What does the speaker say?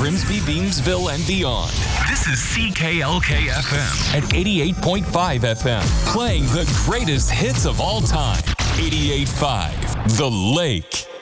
Grimsby, Beamsville, and beyond. This is CKLK FM at 88.5 FM, playing the greatest hits of all time. 88.5, The Lake.